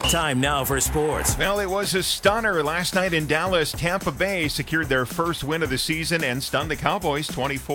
Time now for sports. Well, it was a stunner last night in Dallas. Tampa Bay secured their first win of the season and stunned the Cowboys.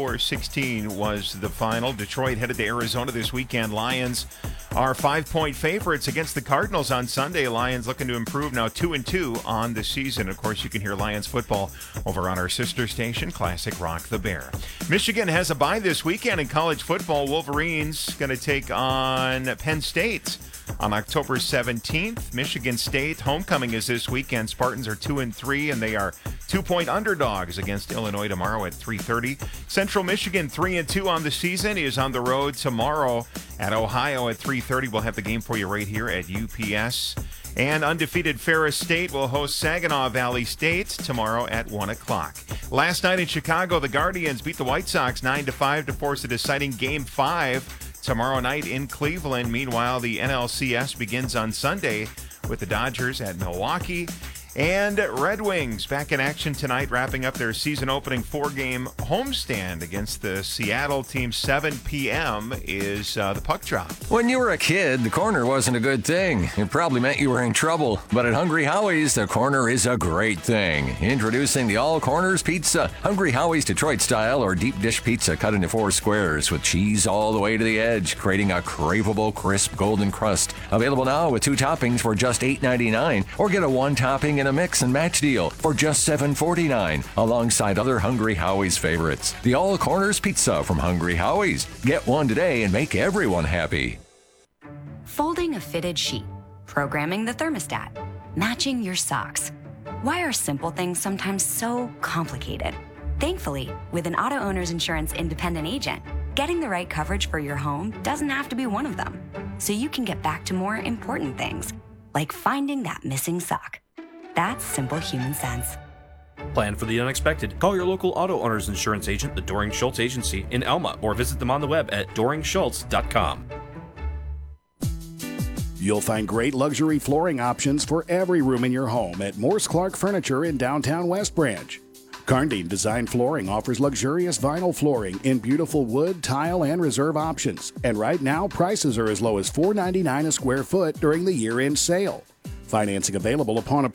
24-16 was the final. Detroit headed to Arizona this weekend. Lions are 5-point favorites against the Cardinals on Sunday. Lions looking to improve now 2-2 on the season. Of course, you can hear Lions football over on our sister station, Classic Rock the Bear. Michigan has a bye this weekend in college football. Wolverines going to take on Penn State on October 17th. Michigan State homecoming is this weekend. Spartans are 2-3, and they are 2-point underdogs against Illinois tomorrow at 3:30. Central Michigan 3-2 on the season is on the road tomorrow at Ohio at 3:30. We'll have the game for you right here at UPS. And undefeated Ferris State will host Saginaw Valley State tomorrow at 1 o'clock. Last night in Chicago, the Guardians beat the White Sox 9-5 to force a deciding Game 5 tomorrow night in Cleveland. Meanwhile, the NLCS begins on Sunday with the Dodgers at Milwaukee. And Red Wings back in action tonight, wrapping up their season-opening 4-game homestand against the Seattle team. 7 p.m. is the puck drop. When you were a kid, the corner wasn't a good thing. It probably meant you were in trouble. But at Hungry Howie's, the corner is a great thing. Introducing the All Corners Pizza. Hungry Howie's Detroit style or deep dish pizza cut into 4 squares with cheese all the way to the edge, creating a craveable, crisp golden crust. Available now with 2 toppings for just $8.99, or get a 1 topping in a mix and match deal for just $7.49, alongside other Hungry Howie's favorites. The All Corners Pizza from Hungry Howie's. Get one today and make everyone happy. Folding a fitted sheet, programming the thermostat, matching your socks. Why are simple things sometimes so complicated? Thankfully, with an Auto Owners Insurance independent agent, getting the right coverage for your home doesn't have to be one of them. So you can get back to more important things, like finding that missing sock. That's simple human sense. Plan for the unexpected. Call your local Auto Owners Insurance agent, the Doring Schultz Agency in Elma, or visit them on the web at doringschultz.com. You'll find great luxury flooring options for every room in your home at Morse Clark Furniture in downtown West Branch. Karndine Design Flooring offers luxurious vinyl flooring in beautiful wood, tile, and reserve options. And right now, prices are as low as $4.99 a square foot during the year-end sale. Financing available upon